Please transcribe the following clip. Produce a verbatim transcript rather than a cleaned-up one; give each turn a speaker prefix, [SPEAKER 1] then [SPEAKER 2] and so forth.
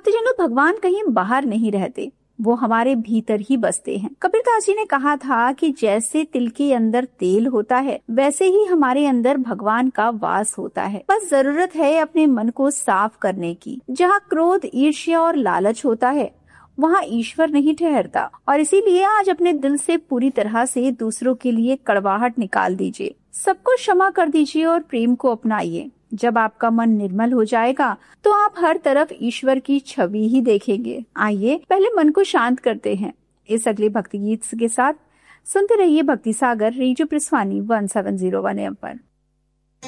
[SPEAKER 1] भक्तजनों, भगवान कहीं बाहर नहीं रहते, वो हमारे भीतर ही बसते हैं। कबीरदास जी ने कहा था कि जैसे तिल के अंदर तेल होता है, वैसे ही हमारे अंदर भगवान का वास होता है। बस जरूरत है अपने मन को साफ करने की। जहाँ क्रोध, ईर्ष्या और लालच होता है, वहाँ ईश्वर नहीं ठहरता। और इसीलिए आज अपने दिल से पूरी तरह से दूसरों के लिए कड़वाहट निकाल दीजिए, सबको क्षमा कर दीजिए और प्रेम को अपनाइए। जब आपका मन निर्मल हो जाएगा तो आप हर तरफ ईश्वर की छवि ही देखेंगे। आइए पहले मन को शांत करते हैं इस अगले भक्ति गीत के साथ। सुनते रहिए भक्ति सागर, radio प्रिसवानी one seven zero one M पर।